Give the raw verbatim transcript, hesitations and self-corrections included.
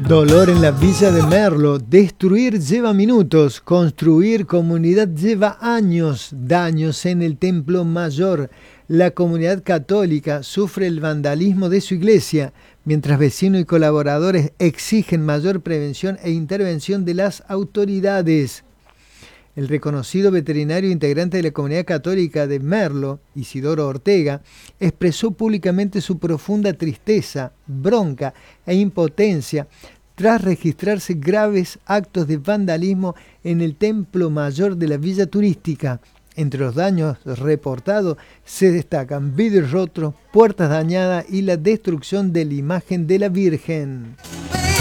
Dolor en la villa de Merlo. Destruir lleva minutos, construir comunidad lleva años. Daños en el Templo Mayor. La comunidad católica sufre el vandalismo de su iglesia, mientras vecinos y colaboradores exigen mayor prevención e intervención de las autoridades. El reconocido veterinario integrante de la comunidad católica de Merlo, Isidoro Ortega, expresó públicamente su profunda tristeza, bronca e impotencia tras registrarse graves actos de vandalismo en el Templo Mayor de la Villa Turística. Entre los daños reportados se destacan vidrios rotos, puertas dañadas y la destrucción de la imagen de la Virgen.